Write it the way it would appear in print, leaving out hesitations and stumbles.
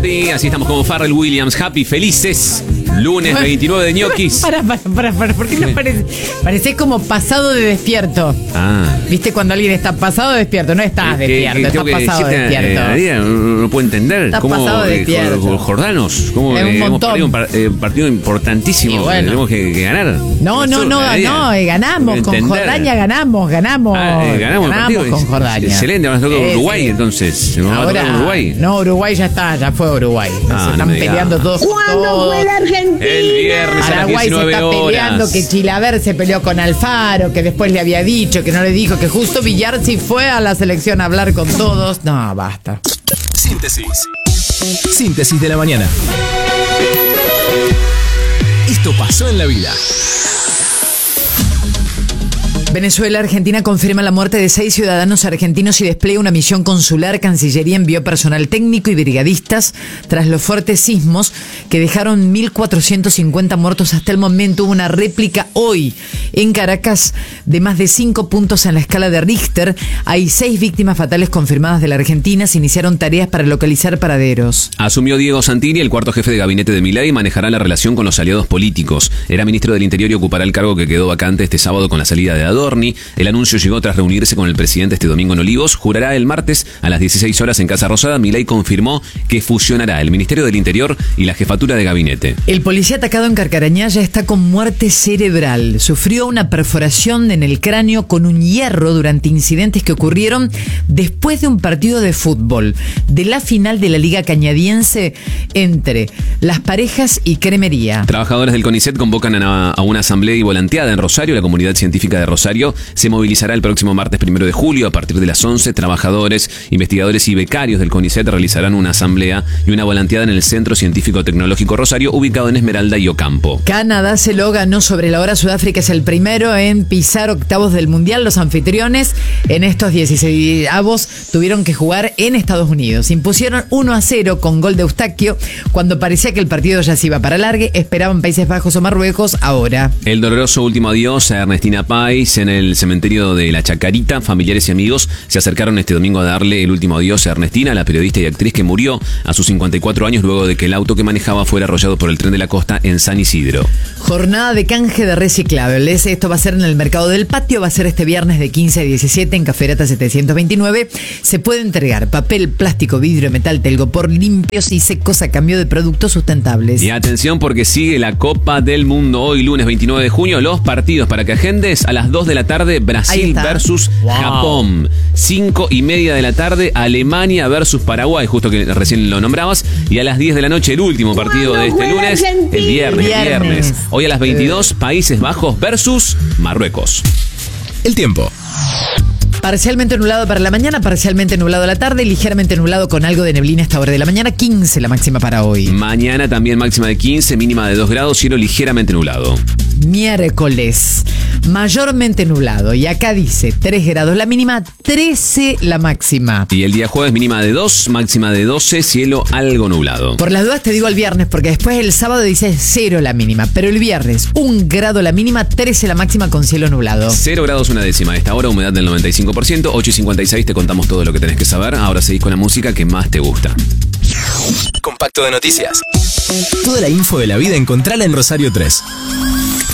Happy. Así estamos como Pharrell Williams. Happy, felices. Lunes 29 de ñoquis. Para, ¿por qué no parece? Parecés como pasado de despierto. ¿Viste cuando alguien está pasado de despierto? No estás despierto, estás pasado de despierto. No puedo entender. Estás cómo pasado de despierto. Los jordanos, cómo hemos perdido un partido importantísimo. Bueno. Tenemos que ganar. No, ganamos con Jordania, ganamos ganamos con Jordania. Excelente, ahora nos toca Uruguay, entonces. Ahora, Uruguay. No, Uruguay ya fue Uruguay. Se están peleando todos. ¿Cuándo fue la Argentina? El viernes a las Paraguay 19 se está peleando horas. que Chilaver se peleó con Alfaro, que después le había dicho, que no le dijo, que justo Villar sí fue a la selección a hablar con todos. No, basta. Síntesis de la mañana. Esto pasó en la vida. Venezuela, Argentina confirma la muerte de 6 ciudadanos argentinos y despliega una misión consular. Cancillería envió personal técnico y brigadistas tras los fuertes sismos que dejaron 1.450 muertos hasta el momento. Hubo una réplica hoy en Caracas de más de 5 puntos en la escala de Richter. Hay 6 víctimas fatales confirmadas de la Argentina. Se iniciaron tareas para localizar paraderos. Asumió Diego Santini, el cuarto jefe de gabinete de Milei, y manejará la relación con los aliados políticos. Era ministro del Interior y ocupará el cargo que quedó vacante este sábado con la salida de Adorni. El anuncio llegó tras reunirse con el presidente este domingo en Olivos. Jurará el martes a las 16 horas en Casa Rosada. Milei confirmó que fusionará el Ministerio del Interior y la jefatura de gabinete. El policía atacado en Carcarañá ya está con muerte cerebral. Sufrió una perforación en el cráneo con un hierro durante incidentes que ocurrieron después de un partido de fútbol de la final de la Liga Cañadiense entre Las Parejas y Cremería. Trabajadores del CONICET convocan a una asamblea y volanteada en Rosario. La comunidad científica de Rosario se movilizará el próximo martes 1 de julio. A partir de las 11, trabajadores, investigadores y becarios del CONICET realizarán una asamblea y una volanteada en el Centro Científico Tecnológico Rosario, ubicado en Esmeralda y Ocampo. Canadá se lo ganó sobre la hora. Sudáfrica es el primero en pisar octavos del Mundial. Los anfitriones en estos 16avos tuvieron que jugar en Estados Unidos. Impusieron 1-0 con gol de Eustaquio. Cuando parecía que el partido ya se iba para largue, esperaban Países Bajos o Marruecos. Ahora el doloroso último adiós a Ernestina Pais en el cementerio de La Chacarita. Familiares y amigos se acercaron este domingo a darle el último adiós a Ernestina, la periodista y actriz que murió a sus 54 años luego de que el auto que manejaba fuera arrollado por el tren de la costa en San Isidro. Jornada de canje de reciclables. Esto va a ser en el Mercado del Patio. Va a ser este viernes de 15 a 17 en Caferata 729. Se puede entregar papel, plástico, vidrio, metal, telgopor limpios y secos a cambio de productos sustentables. Y atención porque sigue la Copa del Mundo. Hoy lunes 29 de junio los partidos para que agendes: a las 2 de la tarde Brasil versus Japón, 5:30 de la tarde Alemania versus Paraguay, justo que recién lo nombrabas, y a las 10 de la noche el último partido de este lunes, el viernes. Hoy a las 22 Países Bajos versus Marruecos. El tiempo. Parcialmente nublado para la mañana, parcialmente nublado a la tarde, ligeramente nublado con algo de neblina a esta hora de la mañana. 15 la máxima para hoy. Mañana también máxima de 15, mínima de 2 grados, cielo ligeramente nublado. Miércoles, mayormente nublado. Y acá dice 3 grados la mínima, 13 la máxima. Y el día jueves mínima de 2, máxima de 12, cielo algo nublado. Por las dudas te digo el viernes, porque después el sábado dice 0 la mínima. Pero el viernes, 1 grado la mínima, 13 la máxima con cielo nublado. 0 grados una décima. A esta hora humedad del 95%, 8:56 te contamos todo lo que tenés que saber. Ahora seguís con la música que más te gusta. Compacto de noticias. Toda la info de la vida encontrala en Rosario 3.